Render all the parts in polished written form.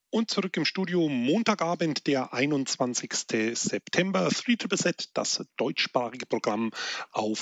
Und zurück im Studio, Montagabend, der 21. September, 3ZZ, das deutschsprachige Programm auf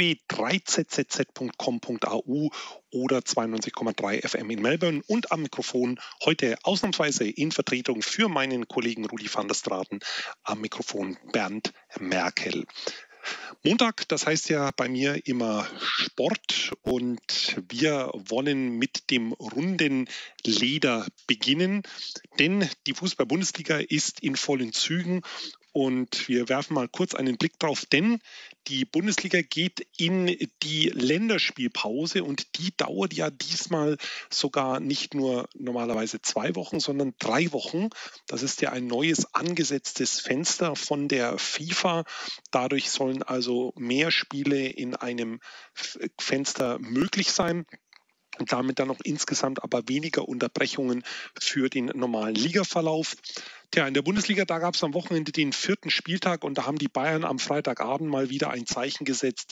www.3zzz.com.au oder 92,3 FM in Melbourne und am Mikrofon heute ausnahmsweise in Vertretung für meinen Kollegen Rudi van der Straten am Mikrofon Bernd Merkel. Montag, das heißt ja bei mir immer Sport und wir wollen mit dem runden Leder beginnen, denn die Fußball-Bundesliga ist in vollen Zügen und wir werfen mal kurz einen Blick drauf, denn die Bundesliga geht in die Länderspielpause und die dauert ja diesmal sogar nicht nur normalerweise 2 Wochen, sondern 3 Wochen. Das ist ja ein neues angesetztes Fenster von der FIFA. Dadurch sollen also mehr Spiele in einem Fenster möglich sein. Und damit dann auch insgesamt aber weniger Unterbrechungen für den normalen Ligaverlauf. Tja, in der Bundesliga, da gab es am Wochenende den 4. Spieltag und da haben die Bayern am Freitagabend mal wieder ein Zeichen gesetzt.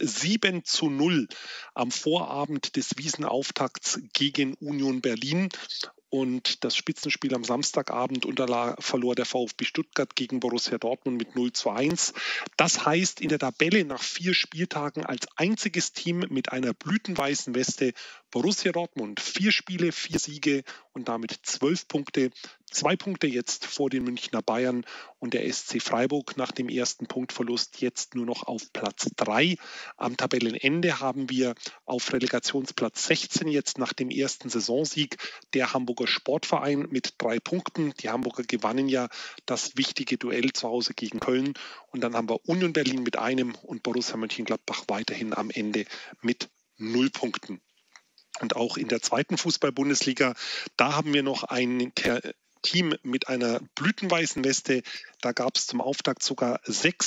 7:0 am Vorabend des Wiesenauftakts gegen Union Berlin. Und das Spitzenspiel am Samstagabend verlor der VfB Stuttgart gegen Borussia Dortmund mit 0:1. Das heißt, in der Tabelle nach 4 Spieltagen als einziges Team mit einer blütenweißen Weste Borussia Dortmund 4 Spiele, 4 Siege und damit 12 Punkte. 2 Punkte jetzt vor den Münchner Bayern und der SC Freiburg nach dem ersten Punktverlust jetzt nur noch auf Platz 3. Am Tabellenende haben wir auf Relegationsplatz 16 jetzt nach dem ersten Saisonsieg der Hamburger Sportverein mit 3 Punkten. Die Hamburger gewannen ja das wichtige Duell zu Hause gegen Köln und dann haben wir Union Berlin mit 1 und Borussia Mönchengladbach weiterhin am Ende mit 0 Punkten. Und auch in der zweiten Fußball-Bundesliga, da haben wir noch ein Team mit einer blütenweißen Weste. Da gab es zum Auftakt sogar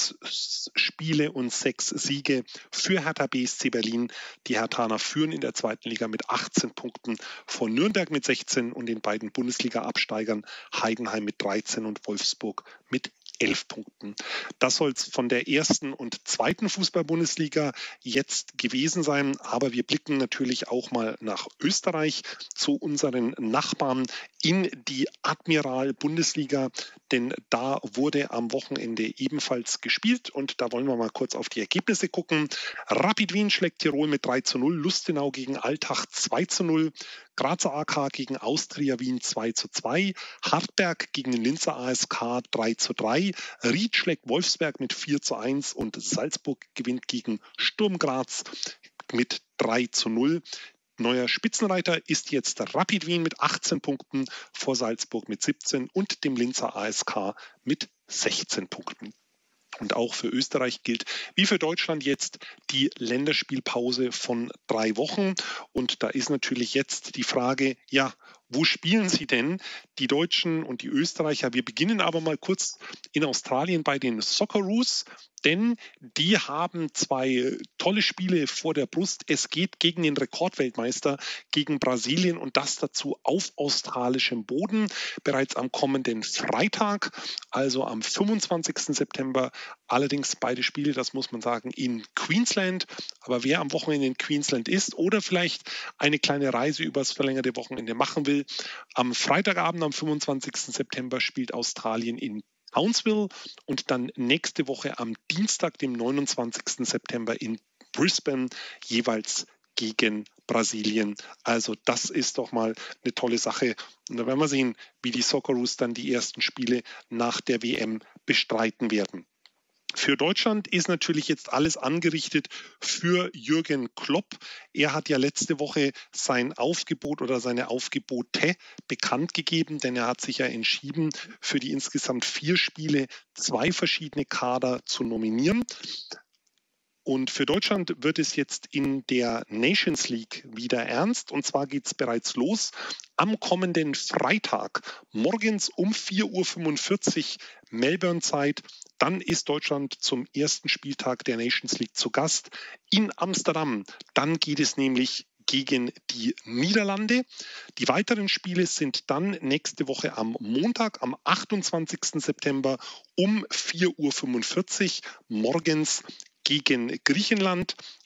6 Spiele und 6 Siege für Hertha BSC Berlin. Die Herthaner führen in der zweiten Liga mit 18 Punkten vor Nürnberg mit 16 und den beiden Bundesliga-Absteigern Heidenheim mit 13 und Wolfsburg mit 11 Punkten. Das soll es von der ersten und zweiten Fußball-Bundesliga jetzt gewesen sein. Aber wir blicken natürlich auch mal nach Österreich zu unseren Nachbarn in die Admiral-Bundesliga, denn da wurde am Wochenende ebenfalls gespielt und da wollen wir mal kurz auf die Ergebnisse gucken. Rapid Wien schlägt Tirol mit 3:0, Lustenau gegen Altach 2:0, Grazer AK gegen Austria Wien 2:2, Hartberg gegen den Linzer ASK 3:3, Ried schlägt Wolfsberg mit 4:1 und Salzburg gewinnt gegen Sturm Graz mit 3:0. Neuer Spitzenreiter ist jetzt Rapid Wien mit 18 Punkten vor Salzburg mit 17 und dem Linzer ASK mit 16 Punkten. Und auch für Österreich gilt wie für Deutschland jetzt die Länderspielpause von 3 Wochen. Und da ist natürlich jetzt die Frage, ja, wo spielen sie denn, die Deutschen und die Österreicher? Wir beginnen aber mal kurz in Australien bei den Socceroos, denn die haben 2 tolle Spiele vor der Brust. Es geht gegen den Rekordweltmeister, gegen Brasilien und das dazu auf australischem Boden. Bereits am kommenden Freitag, also am 25. September. Allerdings beide Spiele, das muss man sagen, in Queensland. Aber wer am Wochenende in Queensland ist oder vielleicht eine kleine Reise übers verlängerte Wochenende machen will, am Freitagabend, am 25. September, spielt Australien in Townsville und dann nächste Woche am Dienstag, dem 29. September in Brisbane, jeweils gegen Brasilien. Also das ist doch mal eine tolle Sache. Und da werden wir sehen, wie die Socceroos dann die ersten Spiele nach der WM bestreiten werden. Für Deutschland ist natürlich jetzt alles angerichtet für Jürgen Klopp. Er hat ja letzte Woche sein Aufgebot oder seine Aufgebote bekannt gegeben, denn er hat sich ja entschieden, für die insgesamt 4 Spiele 2 verschiedene Kader zu nominieren. Und für Deutschland wird es jetzt in der Nations League wieder ernst. Und zwar geht es bereits los am kommenden Freitag, morgens um 4:45 Uhr Melbourne-Zeit. Dann ist Deutschland zum ersten Spieltag der Nations League zu Gast in Amsterdam. Dann geht es nämlich gegen die Niederlande. Die weiteren Spiele sind dann nächste Woche am Montag, am 28. September um 4:45 Uhr morgens gegen Griechenland.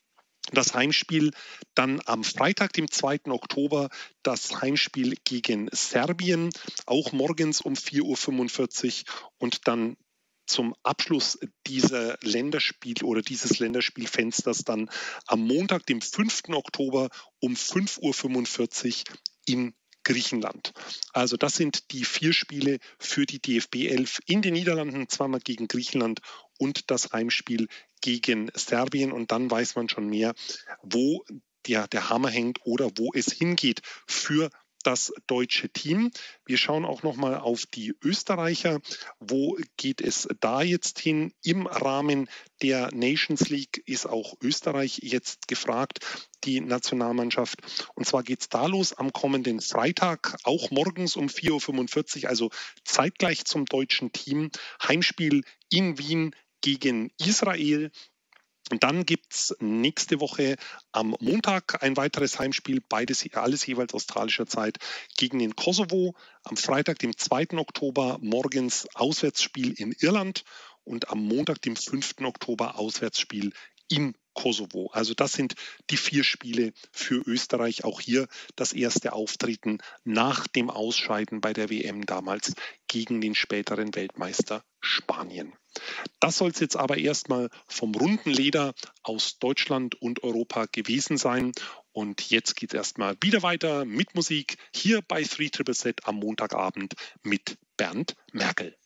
Das Heimspiel dann am Freitag, dem 2. Oktober, das Heimspiel gegen Serbien, auch morgens um 4:45 Uhr und dann zum Abschluss dieser dieses Länderspielfensters dann am Montag, dem 5. Oktober um 5:45 Uhr in Griechenland. Also das sind die 4 Spiele für die DFB 11 in den Niederlanden, zweimal gegen Griechenland und das Heimspiel gegen Serbien. Und dann weiß man schon mehr, wo der Hammer hängt oder wo es hingeht für das deutsche Team. Wir schauen auch nochmal auf die Österreicher. Wo geht es da jetzt hin? Im Rahmen der Nations League ist auch Österreich jetzt gefragt, die Nationalmannschaft. Und zwar geht es da los am kommenden Freitag, auch morgens um 4:45 Uhr, also zeitgleich zum deutschen Team. Heimspiel in Wien gegen Israel. Und dann gibt es nächste Woche am Montag ein weiteres Heimspiel, alles jeweils australischer Zeit, gegen den Kosovo. Am Freitag, dem 2. Oktober, morgens Auswärtsspiel in Irland und am Montag, dem 5. Oktober, Auswärtsspiel in Kosovo. Also das sind die 4 Spiele für Österreich. Auch hier das erste Auftreten nach dem Ausscheiden bei der WM damals gegen den späteren Weltmeister Spanien. Das soll es jetzt aber erstmal vom runden Leder aus Deutschland und Europa gewesen sein. Und jetzt geht es erstmal wieder weiter mit Musik hier bei 3ZZZ am Montagabend mit Bernd Merkel.